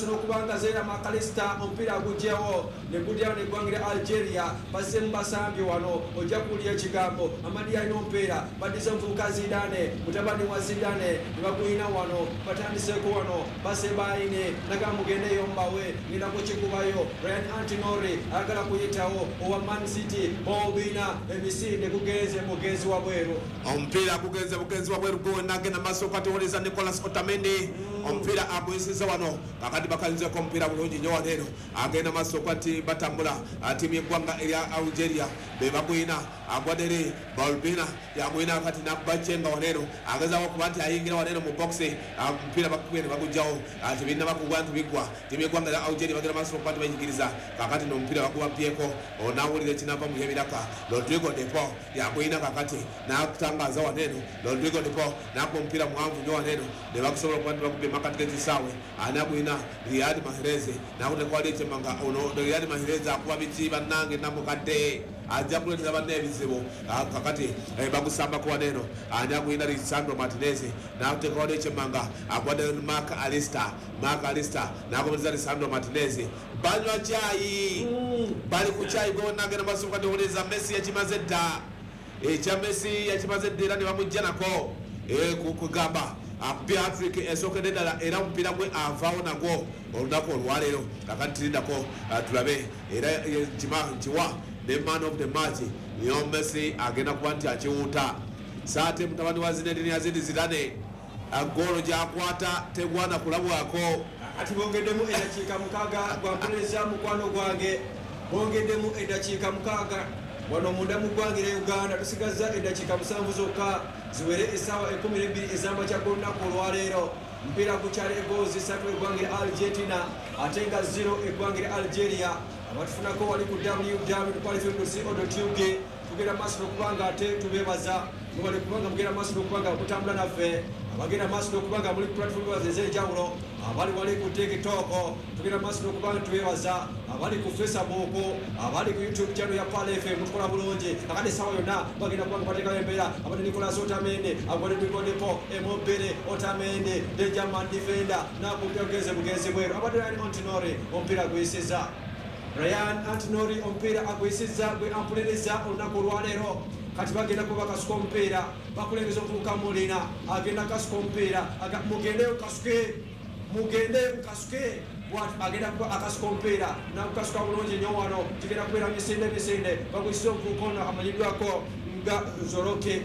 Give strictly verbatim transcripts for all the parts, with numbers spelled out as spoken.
no kubanga Zaire Makalista ompira gujjawo ne gudyawo ne gwangire Algeria basse mbasambi wano ojja kuliya kigambo Amadi alina ompira baddiza Nvubuka Zidane mutabani wa Zidane ne baguyina wano batandiseko wano basse baine naga mugendeyo mbawe nina kukikubayo Ryan Antinori agala kuyitawo owa Man City obina emisinde kugenze mugenzi wa bweru ompira kugenze mugenzi wa bweru go nagenda maso katowoleza Nicolas Otamendi ompira agwisiza wano kakati bakanze ko ompira bulungi nyo walero agenda maso kwati batambula timu y'eggwanga erya Algeria be bagwina agwadere Balbina yagwina kati nakubacenga walero agazawo kuba nti ayingira walero mu box ompira bakugenda bagujjawo ati binna bakugwa nti bigwa timu y'eggwanga erya Algeria bagenda maso kwati bayingiriza kakati no ompira bakuba pyeko onawulire kinava mu yebiraka Rodrigo de Paul yagwina kakati nakutangaza walero Rodrigo de Paul nako ompira muwanvu nyo walero ne bakusobola kuba nti bakubye makati sawe anagwina Riyad Mahrez nakute kwali chemanga ono Riyad Mahrez akuba biti banange namukadde ajja kuleta banne ebizibu kakati bagusamba kwa neno anagwina Lisandro Martinez nakute kwali chemanga akwade Mark Alister Mark Alister nakomeza Lisandro Martinez banywa chai bali kuchai go nagena basuka ndoleza Messi yachimaze da e cha Messi yachimaze dira ne bamujjanako e kugamba apia Africa esoke dala era mpira gwe avao nago oludako olwalero akatirindako tulabe era jima njiwa the man of the match yo Messi agenda kuba nti akiwuta saate mutabani wa Zinedine Zidane Zidane agolo jakwata tegwana kulabwako ati bongeddemu eddakiika mukaaga gwa mpuliriza mukwano gwange bongeddemu eddakiika mukaaga wano munda mu ggwanga erya Uganda tusigaza eddakiika musanvu zokka ziwere essaawa ekkumi n'ebbiri ez'amakya g'olunaku olwaleero mpiira gukyali egoozi esatu eggwanga erya Argentina ate nga zero eggwanga erya Algeria abatufunako wali ku w w qualifying dot co dot u k tugenda maaso n'okubanga ate tubeebaza mubali kubanga mugenda maaso n'okubanga mutambula naffe abagenda maaso n'okubanga muli platform ez'enjawulo abali wali ku TikTok tugenda maaso n'okubanga tubeebaza abali ku Facebook abali ku YouTube channel ya Pale F M mutukola bulungi akati essaawa yonna bagenda kubanga bateekayo embeera abali Nicolas Otamendi agwade Nicodepo Immobile Otamendi the German defender nakupya kugenze bugenzi bweru abadde Ryan Antinori ompira gwisiza Ryan Antinori ompira agwisiza gwe ampuliriza olunaku olwaleero kati bagenda kuba kasuka omupiira bakulembeza Nvubuka Mulina agenda kasuka omupiira mugendeyo kasuke mugendeyo kasuke agenda kuba akasuka omupiira nakukasuka bulungi nnyo wano kigenda kubeera misinde misinde bagwisiza Nvubuka ono amanyiddwako nga Zoroki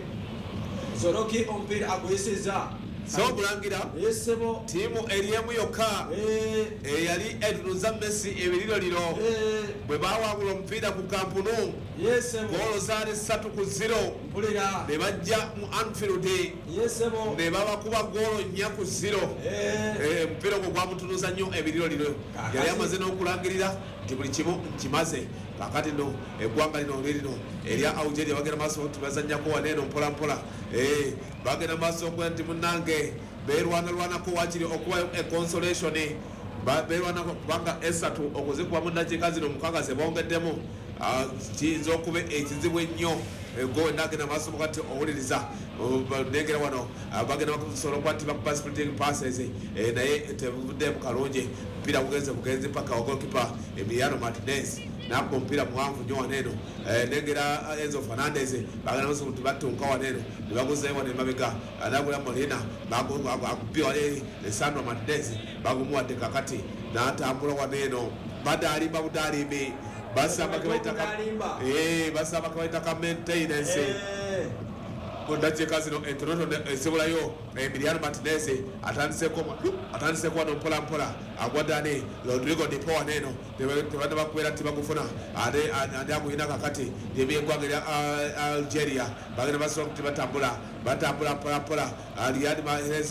Zoroki omupiira agwisiza so bulangira yesebo timu eriemu yokka eh eyali edunuza Messi ebiriro liro eh bwe bawabula omupiira ku Camp Nou yesebo golo zaali ssatu ku zero mpulira ne bajja mu Anfield yesebo ne babakuba golo nnya ku zero eh omupiira ogwo gwamutunuza nnyo ebiriro liro yali amaze n'okulangirira nti buli kimu kimaze kakati no eggwanga lino lirino erya Algeria bagenda maaso tubazannyako waneeno mpola mpola eh bagenda maaso okuba nti munnange beerwanalwanako wakiri okuba econsolation beerwanako kubanga esatu okuzikuba mu ddakiika zino mukaaga ze bongeddemu kiyinza okuba ekizibu ennyo go nagenda maaso mukati owuliriza negera wano bagenda bakusobola okuba nti bakuba splitting passes naye tebuvuddemu kalungi mpira bugenze bugenzi paka ogolkipa Emiliano Martinez nako mpira muwanvu nnyo waneeno negera Enzo Fernandez bagenda basobola nti battunka waneeno ne baguzayo wano emabega anagula Molina akupira wale Lisandro Martinez bagumuwadde kakati n'atambula waneeno badaalimba budaalimbi basamba ke bayita eh basamba ke bayita ka maintenance kondakiika zino entoroto ezibulayo Emiliano Martinez atandiseko atandiseko wano mpola mpola agwadane Rodrigo de Paul neno tebadde bakubeera nti bagufuna ate andi aguyina kakati ebyeggwanga erya Algeria bagenda basobola nti batambula batambula mpola mpola Riyad Mahrez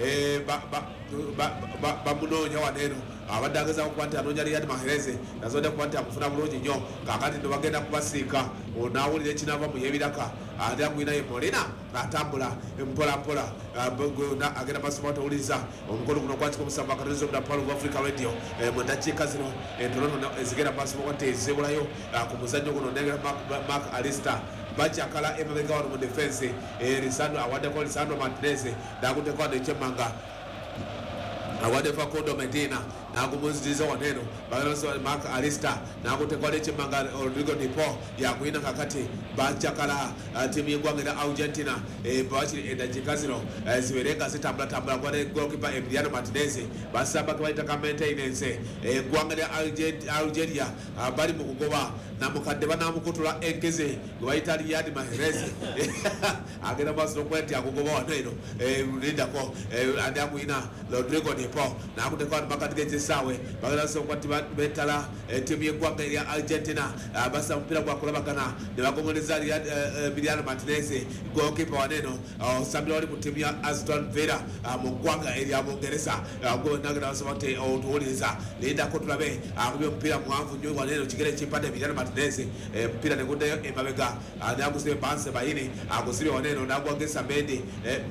bamunoonya waneeno abadde agezaako kuba nti anoonya Riyad Mahrez nazodde kuba nti amufuna bulungi nnyo kakati ndo bagenda kubasiika onaawulira ekinava mu yebiraka ate agwina ye Molina atambula mpola mpola agenda masomo atawuliriza omukolo guno kwatika omusanvu akatoliza omuda Power of Africa Radio mu ddakiika zino entonotono ezigenda masomo kwati ezibulayo ku muzannyo guno negera Mark Alister bakyakala emabega wano mu defense Lisandro awaddeko Lisandro Martinez nakuddeko wano ekyemmanga awadde Facundo Medina nagumunziriza waneno bagala Mark Alistair nagutekwa leche manga Rodrigo Dipo yakuina kakati banjakala timu y'eggwanga era Argentina bawakiri eddakiika zino ziberenga zitambula tambula kwa goalkeeper Emiliano Martinez basamba kabaita ka maintenance eggwanga lya Algeria bali mu kugoba namukadde banamukutula enkeze gwebayita Riyad Mahrez agenda maaso okwenti akugoba wano eno lindako andi amwina Rodrigo Dipo nakutekwa makati g'ekisaawe bagenda so kwati betala timu y'eggwanga lya Argentina basa mupira gwakulabagana ne bagomoleza Emiliano Martinez goalkeeper waneno osambira wali mu timu ya Aston Villa mu ggwanga erya Bungereza nagenda basaba nti otuwuliriza lindako tulabe akubye omupira muwanvu nnyo waneno kigere kimpadde Emiliano Martinez mpira neguddeyo emabega nagusibe Banse Bayini agusibe waneno nagwagesa Mendy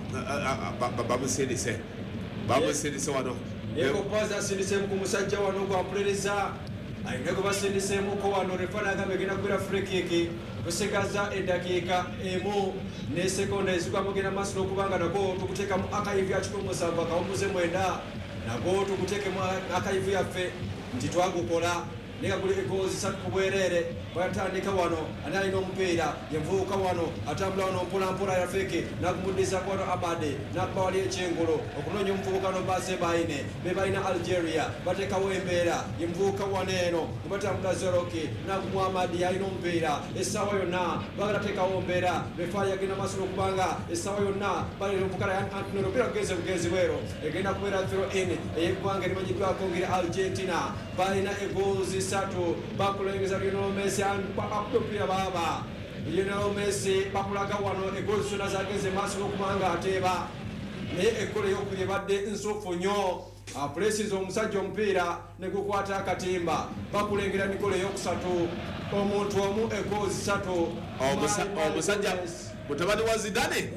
bamusindise bamusindise wano yeko paza sindise ku musajja wano gwapuliriza ayinako basindisemuko wano refana agambye kwira free kick kusigaza edakiika emu ne sekonda ezikwamugenda maaso okubanga nako tukuteeka mu akayivu ya kikumi musanvu akawumuze mwenda nako tukuteekemu akayivu yaffe nti twagukola nega kuli egoozi satu ku bwerere bwatandika wano ani alina omupiira yenvuuka wano atambula wano mpolampola yafeke nakumuddiza kwano Abade nakuba wali ekyengolo okunoonya omuvubukano Banse Bayini be balina Algeria bateekawo embeera yenvuuka wano eno nebatambula Zoroki nakumwamadi alina omupiira essaawa yonna bagatateekawo mbeera befaali yagenda maaso okubanga essaawa yonna balina omuvukala ya Antonio omupiira kugenze bugenzi bwero egenda kubeera zero in eyeggwanga erimanyiddwako ngeri Argentina balina egoozi satu bakulengeza Lionel Messi akupira baba Lionel Messi bakulaga wano egoli zonna zageze maaso okubanga ateeba naye ekkole y'okubye badde nsofu nnyo apulesinza omusajja omupiira ne gukwata akatimba bakulengera mikolo ey'okusatu omuntu omu egoozi satu omusajja mutabani wa Zidane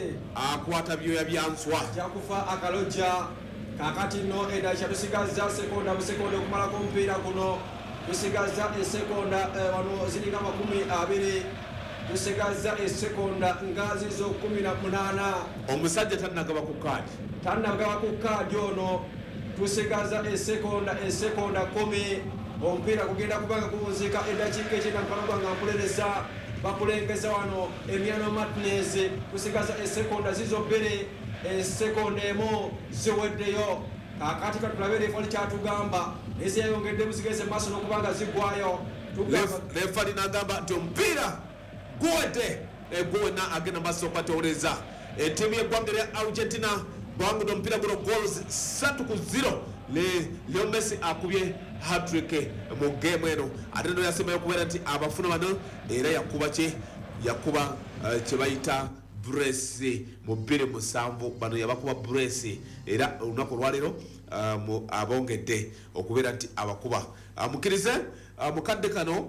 akwata byoya byanswa jakufa akalojja kakati no edakya tusigaza sekonda busekonda okumalako omupiira guno tusigaza esekonda wano ziringa makumi abiri tusigaza esekonda nga zizo kumi na munaana omusajja tannagaba ku kaadi tannagaba ku kaadi ono tusigaza esekonda esekonda kumi omupiira kugenda kubanga kubunzika eddakiika ekyenda mukalogwa nga mpuliriza bakulengeza wano Emiliano Martinez tusigaza esekonda zizo bbiri esekonda emu ziweddeyo kakati katulabera efali kyatugamba nezeyongedde buzigeze maaso n'okubanga ziggwayo lefali nagamba nti omupiira guwedde egwona agenda maaso okwatowoleza etiimu y'eggwanga lya Argentina bawangudde omupiira guno goals satu ku zero Leo Messi akubye hat-trick mu game eno ate no yasembayo okubeera nti abafuna bano era yakuba kye yakuba kye bayita brace mu bbiri musanvu bano yabakuba brace era olunaku olwaleero abongedde okubeera nti abakuba mukirize mukadde kano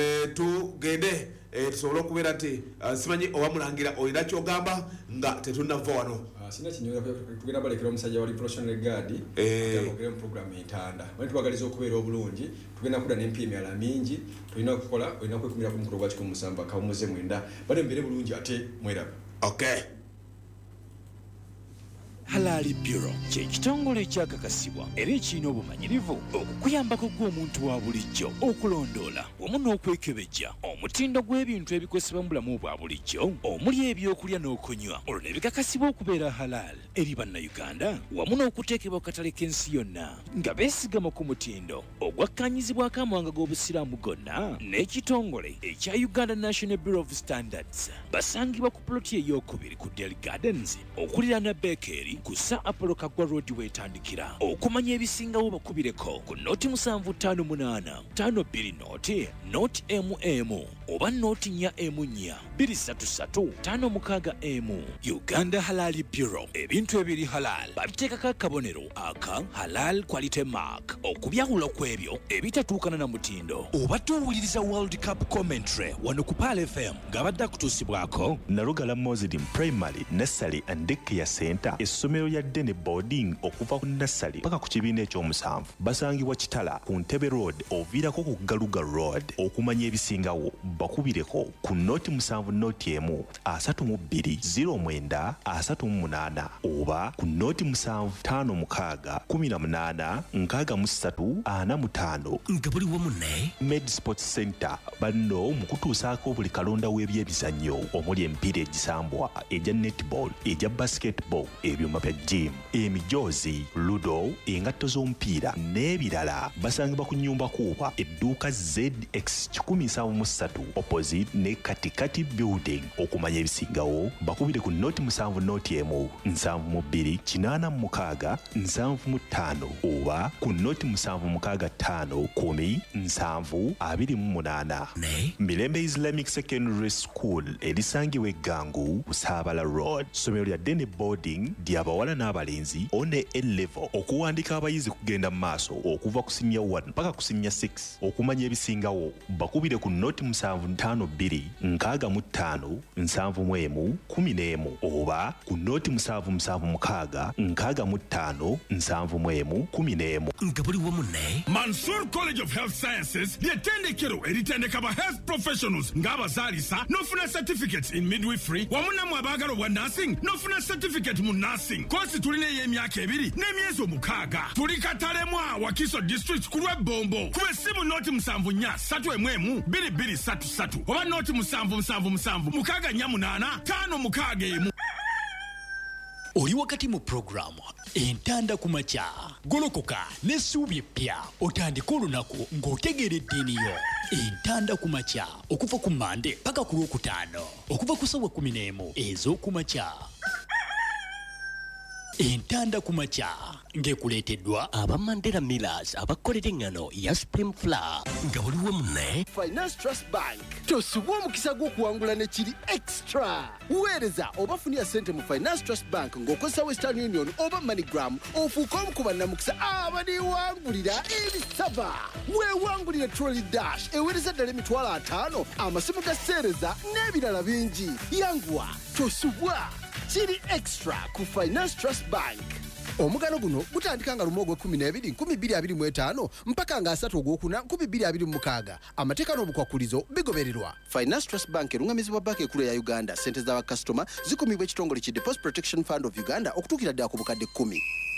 tugende tusobole okubeera nti simanyi oba mulangira olina kyogamba nga tetunava wano sina kinyo tugenda balekera omusajja wali professional guard akagera mu program entanda bali twagaliza okubeera obulungi tugenda kuda n'empya emirala mingi tulina okukola olina kwekumira ku mukolo gwa kikumi musanvu akawumuze mwenda bali mbere bulungi ate mwerabe okay. Halali Bureau kye kitongole ekyakakasibwa era ekirina obumanyirivu okukuyambako gw'omuntu wa bulijjo okulondoola wamu n'okwekebejja omutindo gw'ebintu ebikozesebwa mu bulamu bwa bulijjo omuli ebyokulya n'okunywa olwo ne bikakasibwa okubeera halal eri bannayuganda wamu n'okuteekebwa ku katale k'ensi yonna nga beesigama ku mutindo ogwakkaanyizibwako amawanga g'obusiraamu gonna n'ekitongole ekya Uganda National Bureau of Standards basangibwa ku ploti ey'okubiri ku Dairy Gardens okuliraana Bakery kusa Apollo Kagwa Road wetandikira okumanya ebisingawo bakubireko ku noti musanvu ttaano munaana ttaano bbiri noti noti emu emu oba noti nnya emu nnya bbiri ssatu ssatu ttaano mukaaga emu. Uganda Halal Bureau ebintu ebiri halal babiteekako akabonero aka halal quality mark okubyawula kw'ebyo ebitatuukana na mutindo. Obadde owuliriza World Cup commentary wano ku Pal F M ng'abadde akutuusibwako Nalugala Muslim Primary Nursery and Daycare Center essomero lya Dene Boarding okuva ku nursery paka ku kibiina ekyomusanvu basangibwa Kitala ku Ntebe Road oviirako ku Galuga Road. Okumanya ebisingawo bakubireko ku noti musanvu noti emu asatu mu bbiri ziro mwenda asatu mu munaana oba ku noti musanvu ttaano mukaaga kumi na munaana nkaaga mu ssatu ana mu ttaano nga buli wamu ne Med Sports Center banno mu kutuusaako buli kalonda w'ebyemizannyo omuli emipiira egisambwa egya netball egya basketball ebyuma bya gym emijoozi ludo engatto z'omupiira n'ebirala basangibwa ku nnyumba kuuba edduuka Z X kikumi nsanvu mu ssatu opposite ne katikati building. Okumanya ebisingawo bakubire ku noti musanvu noti emu nsanvu mu bbiri kinaana mu mukaaga nsanvu mu ttaano oba ku noti musanvu mukaaga ttaano kumi nsanvu abiri mu munaana. Mirembe Islamic Secondary School erisangibwa eggangu Busaabala Road. Ssomero lya Dene Boarding ly'abawala n'abalenzi one A-level. Okuwandiika abayizi kugenda mu maaso okuva ku senior one mpaka ku senior six. Okumanya ebisingawo bakubire ku noti musanvu ttaano bbiri nkaaga mu ttaano nsanvu mu emu kumi n'emu oba ku noti musanvu musanvu mukaaga nkaaga mu ttaano nsanvu mu emu kumi n'emu. nga buli wamu ne Mansour College of Health Sciences ly'ettendekero eritendeka ba health professionals ng'abazaalisa n'ofuna certificates in midwifery wamu nammwe abaagala obwa nursing n'ofuna certificate mu nursing. Koosi tulina ey'emyaka ebiri n'emyezi omukaaga. Tuli Katalemwa Wakiso District ku lw'Ebbombo. Kuba essimu noti musanvu nnya ssatu emu emu bbiri bbiri ssatu ssatu oba noti musanvu musanvu musanvu mukaaga nnya munaana ttaano mukaaga emu. oli wakati mu programu entanda ku makya golokoka n'essuubi eppya otandika olunaku ng'otegeera eddiini yo. Entanda ku makya okuva ku Mande paka ku Lwokutaano okuva ku ssaawa kumi n'emu ez'oku makya. Entanda ku makya ng'ekuleeteddwa aba Mandela Millers abakolera engano ya Supreme Flour. nga buli wamu ne Finance Trust Bank tosubwa omukisa gw'okuwangula ne kiri extra. Weereza oba funira ssente mu Finance Trust Bank ng'okozesa Western Union oba MoneyGram ofuuka omu ku bannamukisa abaliwangulira ebisava. Weewangulire Trolley Dash eweereza ddala emitwalo ataano amasimu ga sseereza n'ebirala bingi. Yanguwa tosubwa kiri extra ku Finance Trust Bank. Omugano guno gutandika nga lumu ogw'ekkumi n'ebiri nkumi bbiri abiri mu etaano mpaka nga asatu ogwokuna nkumi bbiri abiri mu mukaaga. Amateeka n'obukwakulizo bigobererwa. Finance Trust Bank erungamizibwa banka ekkulu ya Uganda. Ssente z'abakasitoma zikumibwa ekitongole ki Deposit Protection Fund of Uganda okutuukira ddala ku bukadde kkumi.